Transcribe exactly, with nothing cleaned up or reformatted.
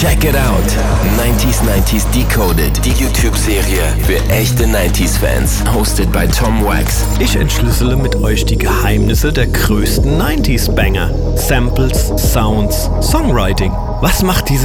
Check it out. neunzig neunzig Decoded, die YouTube-Serie für echte neunziger-Fans. Hosted by Tom Wax. Ich entschlüssele mit euch die Geheimnisse der größten neunziger-Banger. Samples, Sounds, Songwriting. Was macht diese